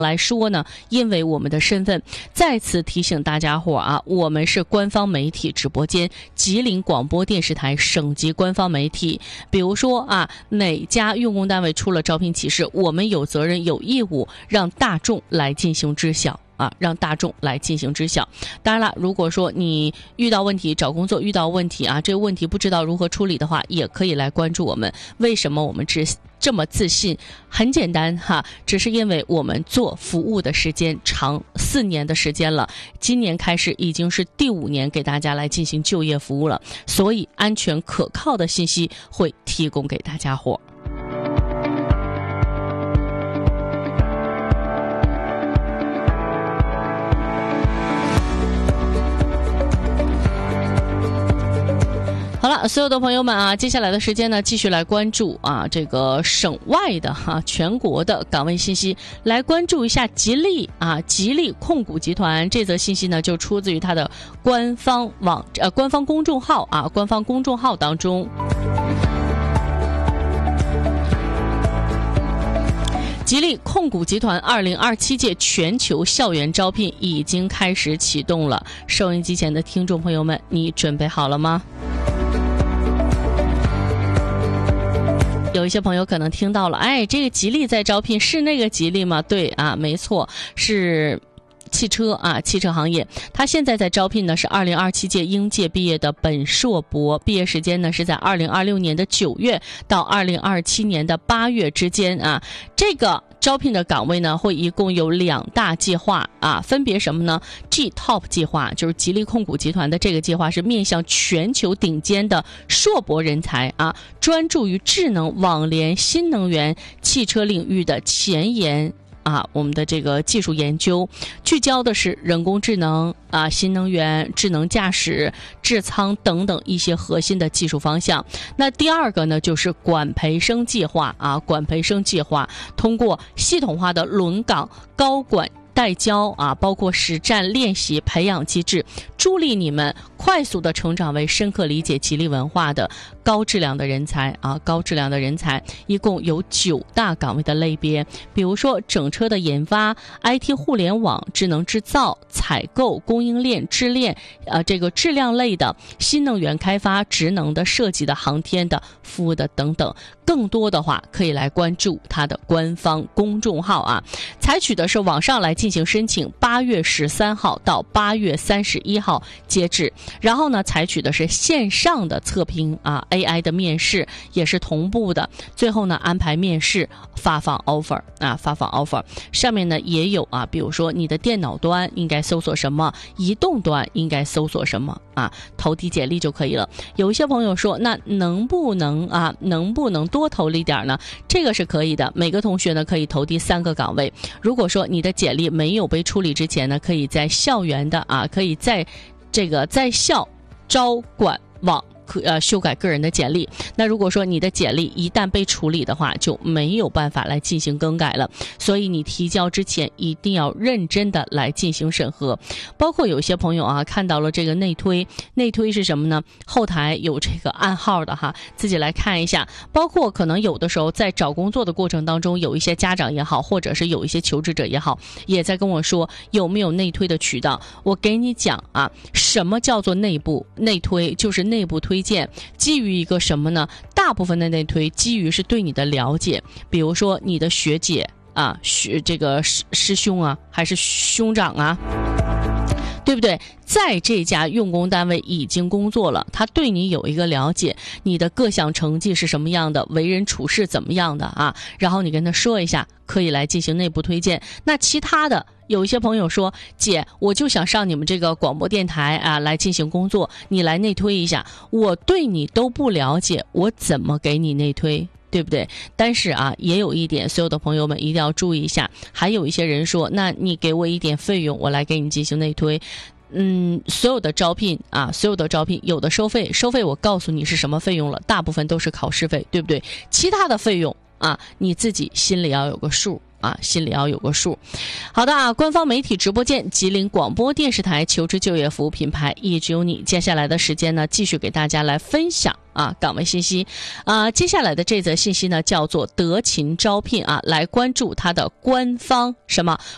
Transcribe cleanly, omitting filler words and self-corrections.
来说呢，因为我们的身份，再次提醒大家伙啊，我们是官方媒体直播间吉林广播电视台省级官方媒体。比如说啊，哪家用工单位出了招聘启事，我们有责任有义务让大众来进行知晓。让大众来进行知晓。当然了，如果说你遇到问题，找工作遇到问题啊，这个问题不知道如何处理的话，也可以来关注我们。为什么我们这么自信？很简单哈，只是因为我们做服务的时间长4年的时间了，今年开始已经是第5年给大家来进行就业服务了，所以安全可靠的信息会提供给大家伙。好了，所有的朋友们啊，接下来的时间呢，继续来关注啊这个省外的全国的岗位信息，来关注一下吉利控股集团这则信息呢，就出自于它的官方公众号官方公众号当中。吉利控股集团2027届全球校园招聘已经开始启动了，收音机前的听众朋友们，你准备好了吗？有一些朋友可能听到了，这个吉利在招聘，是那个吉利吗？对啊，没错，是汽车行业。他现在在招聘呢是2027届应届毕业的本硕博，毕业时间呢是在2026年的9月到2027年的8月之间啊。这个招聘的岗位呢，会一共有2大计划分别什么呢 ？G-TOP 计划就是吉利控股集团的这个计划是面向全球顶尖的硕博人才专注于智能、网联、新能源汽车领域的前沿我们的这个技术研究，聚焦的是人工智能新能源、智能驾驶、智仓等等一些核心的技术方向。那第二个呢，就是管培生计划管培生计划通过系统化的轮岗、高管带教包括实战练习培养机制，助力你们快速的成长为深刻理解吉利文化的高质量的人才高质量的人才，一共有9大岗位的类别，比如说整车的研发、IT 互联网、智能制造、采购、供应链、这个质量类的、新能源开发、职能的、设计的、航天的、服务的等等。更多的话可以来关注它的官方公众号采取的是网上来进行申请，8月13号到8月31号截止。然后呢，采取的是线上的测评AI 的面试也是同步的。最后呢，安排面试，发放 offer 上面呢也有比如说你的电脑端应该搜索什么，移动端应该搜索什么投递简历就可以了。有一些朋友说，那能不能多投一点呢？这个是可以的，每个同学呢可以投递3个岗位。如果说你的简历没有被处理之前呢，可以在校园的可以在校招管网修改个人的简历。那如果说你的简历一旦被处理的话，就没有办法来进行更改了。所以你提交之前一定要认真的来进行审核。包括有些朋友看到了这个内推是什么呢？后台有这个暗号的自己来看一下。包括可能有的时候在找工作的过程当中，有一些家长也好，或者是有一些求职者也好，也在跟我说有没有内推的渠道。我给你讲什么叫做内推，就是内部推荐，基于一个什么呢？大部分的内推基于是对你的了解，比如说你的学姐这个师兄还是兄长对不对？在这家用工单位已经工作了，他对你有一个了解，你的各项成绩是什么样的，为人处事怎么样的然后你跟他说一下，可以来进行内部推荐。那其他的有一些朋友说，姐，我就想上你们这个广播电台来进行工作，你来内推一下。我对你都不了解，我怎么给你内推？对不对？但是也有一点，所有的朋友们一定要注意一下。还有一些人说，那你给我一点费用，我来给你进行内推。所有的招聘有的收费我告诉你是什么费用了，大部分都是考试费，对不对？其他的费用你自己心里要有个数。好的官方媒体直播间吉林广播电视台求职就业服务品牌一直有你。接下来的时间呢，继续给大家来分享岗位信息接下来的这则信息呢叫做德勤招聘来关注它的官方